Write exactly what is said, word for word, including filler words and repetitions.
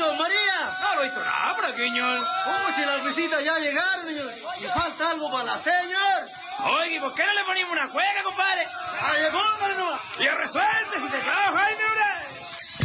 hizo, María? No lo hizo nada, Braquiñol. ¿Cómo si las visitas ya llegaron, señor? Y falta algo para la señor. Oye, ¿por qué no le ponemos una cueca, compadre? ¡Ay, póngale nomás! Y resuelve si te clavo, Jaime,